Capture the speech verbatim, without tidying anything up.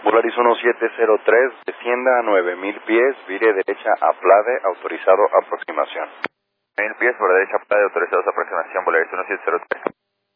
Volaris uno siete cero tres, descienda a nueve mil pies, vire derecha a Plade, autorizado aproximación. mil pies por la derecha, Plade, autorizado aproximación, Volaris uno siete cero tres.